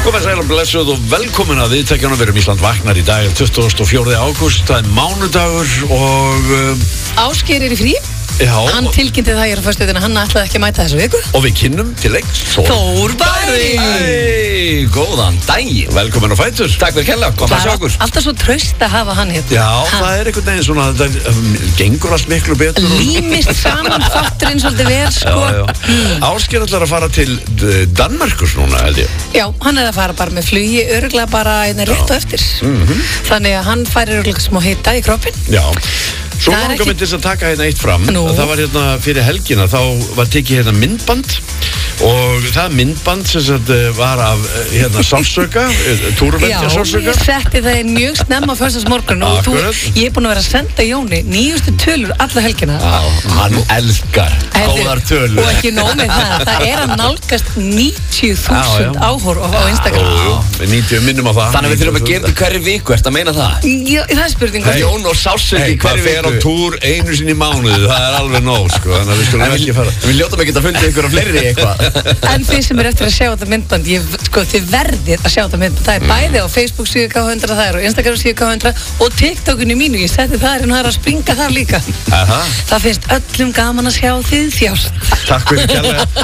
Góðan sæl og blessuð og velkomin að viðtækjunum. Við erum Ísland vaknar í dag 24. ágúst, það er mánudagur og Ásgeir er í frí. já, Hann tilkynnti það hér á föstudeginum að hann ætlaði ekki að mæta þessu viku. og við kynnum til leiks Þór Bæring. Hey, góðan daginn. Velkomin á fætur. Takk fyrir kærlega, gott að sjá okkur. Alltaf svo traust að hafa hann hérna. Já, það er einhvern veginn svona, það gengur allt miklu betur og- Límist saman þátturinn svolítið vel, sko. Ásgeir ætlar að fara til Danmerkur núna, held ég. Já, hann er að fara bara með flugi, örgulega bara einnig rétt og eftir. Þannig að hann færir örgulega smá hita í kroppin. Já. Svo Það er langar ekki- mig til þess að taka hérna eitt fram. Nú. Það var hérna fyrir helgina, þá var tekið hérna myndband og það myndband sem sagt var af hérna sálsöka, túruvendja sálsöka. Ég setti það inn mjög snemma á föstudagsmorgun og Akkurat. ég er búin að vera að senda Jóni nýjustu tölur alla helgina. Hann elskar góðar tölur. Og ekki nóg með það er að nálgast 90.000 Já, já. áhorf á Instagram. Við 90 minnum á það. Þannig að við þurfum að gera þetta hverju viku, ertu að meina það? Já, það er spurning. Jón og Sásöki Hey, hvað hverju fer á viku. túr einu sinni í mánuði, það er alveg nóg, sko, þannig að við skulum En ekki fara. við ljótum ekki að funda ykkur á fleiri eitthvað. En þið sem er eftir að sjá þetta myndband, þið verðið að sjá þetta myndband. Það er bæði á Facebook 7K100, það er á Instagram 7K100 og TikTokinu mínu, ég setti það en það er að springa þar líka. Aha. Það finnst öllum gaman að sjá þið þjást. Takk fyrir kærlega.